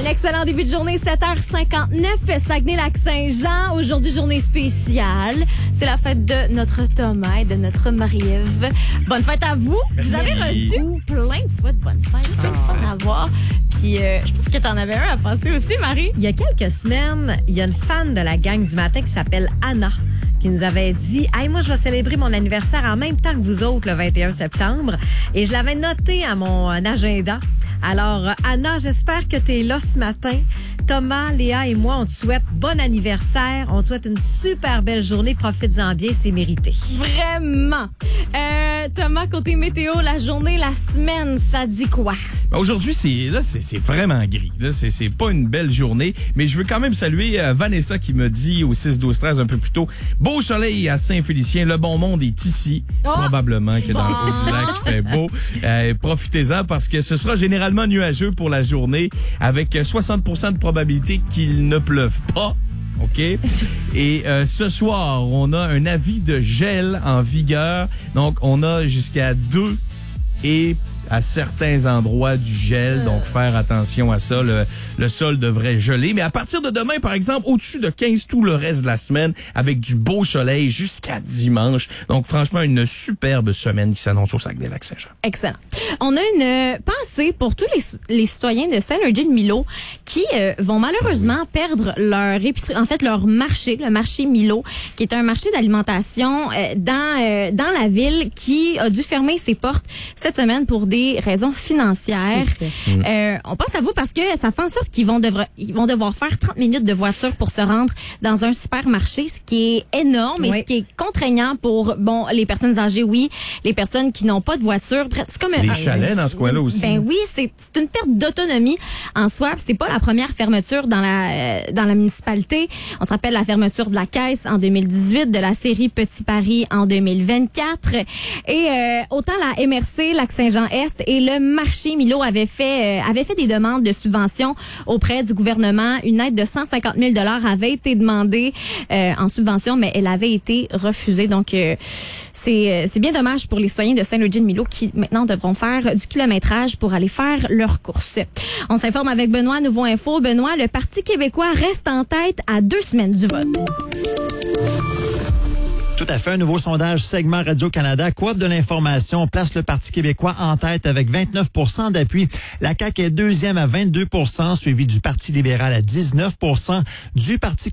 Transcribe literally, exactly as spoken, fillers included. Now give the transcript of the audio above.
excellent début de journée, sept heures cinquante-neuf, Saguenay-Lac-Saint-Jean. Aujourd'hui, journée spéciale. C'est la fête de notre Thomas et de notre Marie-Ève. Bonne fête à vous. Merci. Vous avez reçu plein de souhaits de bonne fête. C'est le fun à voir. Puis, euh, je pense que t'en avais un à passer aussi, Marie. Il y a quelques semaines, il y a une fan de la gang du matin qui s'appelle Anna qui nous avait dit « Hey, moi, je vais célébrer mon anniversaire en même temps que vous autres, le vingt et un septembre. » Et je l'avais noté à mon agenda. Alors, Anna, j'espère que tu es là ce matin. Thomas, Léa et moi, on te souhaite bon anniversaire. On te souhaite une super belle journée. Profites-en bien, c'est mérité. Vraiment. Euh, Thomas, côté météo, la journée, la semaine, ça dit quoi? Ben aujourd'hui, c'est là, c'est, c'est vraiment gris. Là, c'est, c'est pas une belle journée, mais je veux quand même saluer euh, Vanessa qui me dit au six douze treize un peu plus tôt, beau soleil à Saint-Félicien, le bon monde est ici. Oh! Probablement que dans le haut du lac, il fait beau. Euh, profitez-en parce que ce sera généralement nuageux pour la journée avec soixante pour cent de probabilité qu'il ne pleuve pas. OK? Et euh, ce soir, on a un avis de gel en vigueur. Donc, on a jusqu'à deux et à certains endroits du gel. Donc, faire attention à ça. Le, le sol devrait geler. Mais à partir de demain, par exemple, au-dessus de quinze tout le reste de la semaine avec du beau soleil jusqu'à dimanche. Donc, franchement, une superbe semaine qui s'annonce au Saguenay-Lac-Saint-Jean. Excellent. On a une pensée pour tous les, les citoyens de Saint-Eugène-Milo qui euh, vont malheureusement perdre leur épicerie, en fait leur marché, le marché Milo, qui est un marché d'alimentation euh, dans euh, dans la ville qui a dû fermer ses portes cette semaine pour des raisons financières. Euh, on pense à vous parce que ça fait en sorte qu'ils vont devoir ils vont devoir faire trente minutes de voiture pour se rendre dans un supermarché, ce qui est énorme et oui. ce qui est contraignant pour bon les personnes âgées, oui, les personnes qui n'ont pas de voiture. C'est comme Les un, chalets dans ce coin-là aussi. Ben oui, c'est c'est une perte d'autonomie en soi. C'est pas la première fermeture dans la euh, dans la municipalité. On se rappelle la fermeture de la Caisse en deux mille dix-huit, de la série Petit Paris en deux mille vingt-quatre. Et euh, autant la M R C, Lac-Saint-Jean-Est et le marché Milo avaient fait euh, avaient fait des demandes de subvention auprès du gouvernement. Une aide de cent cinquante mille dollars avait été demandée euh, en subvention, mais elle avait été refusée. Donc euh, c'est c'est bien dommage pour les citoyens de Saint-Eugène-Milo qui maintenant devront faire du kilométrage pour aller faire leurs courses. On s'informe avec Benoît, Nouveau Info. Benoît, le Parti québécois reste en tête à deux semaines du vote. Tout à fait. Un nouveau sondage Segment Radio-Canada, Coop de l'information, place le Parti québécois en tête avec vingt-neuf pour cent d'appui. La C A Q est deuxième à vingt-deux pour cent, suivi du Parti libéral à dix-neuf pour cent, du Parti